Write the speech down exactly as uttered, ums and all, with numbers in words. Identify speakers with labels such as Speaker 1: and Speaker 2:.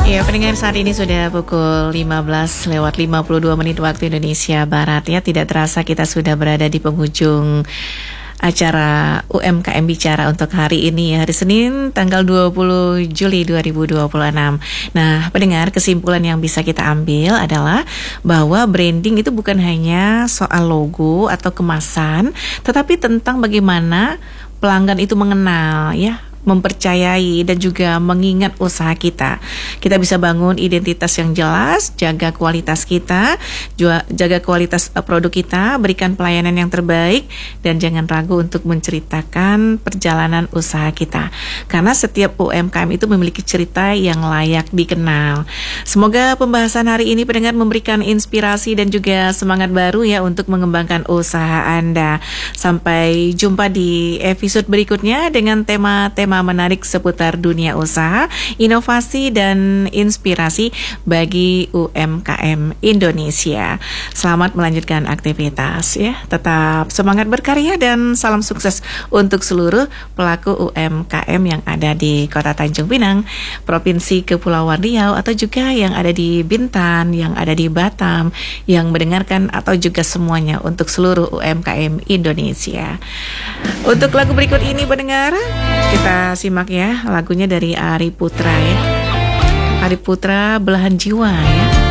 Speaker 1: Ya, pendengar, saat ini sudah pukul lima belas lewat lima puluh dua menit waktu Indonesia Barat ya. Tidak terasa kita sudah berada di penghujung acara U M K M Bicara untuk hari ini ya, hari Senin tanggal dua puluh Juli dua ribu dua puluh enam. Nah, pendengar, kesimpulan yang bisa kita ambil adalah bahwa branding itu bukan hanya soal logo atau kemasan, tetapi tentang bagaimana pelanggan itu mengenal ya, mempercayai dan juga mengingat usaha kita. Kita bisa bangun identitas yang jelas, jaga kualitas kita, jaga kualitas produk kita, berikan pelayanan yang terbaik, dan jangan ragu untuk menceritakan perjalanan usaha kita. Karena setiap U M K M itu memiliki cerita yang layak dikenal. Semoga pembahasan hari ini pendengar memberikan inspirasi dan juga semangat baru ya untuk mengembangkan usaha Anda. Sampai jumpa di episode berikutnya dengan tema-tema menarik seputar dunia usaha, inovasi dan inspirasi bagi U M K M Indonesia. Selamat melanjutkan aktivitas ya. Tetap semangat berkarya dan salam sukses untuk seluruh pelaku U M K M yang ada di Kota Tanjung Pinang, Provinsi Kepulauan Riau, atau juga yang ada di Bintan, yang ada di Batam, yang mendengarkan, atau juga semuanya untuk seluruh U M K M Indonesia. Untuk lagu berikut ini pendengar, kita simak ya lagunya dari Ari Putra ya. Ari Putra, Belahan Jiwa ya.